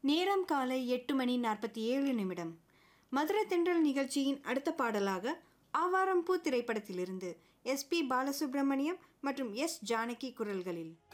நேரம் காலை 8:47. மதுரை தென்றல் நிகழ்ச்சியின் அடுத்த பாடலாக ஆவாரம்பூ திரைப்படத்திலிருந்து எஸ்பி பாலசுப்ரமணியம் மற்றும் எஸ் ஜானகி குரல்களில்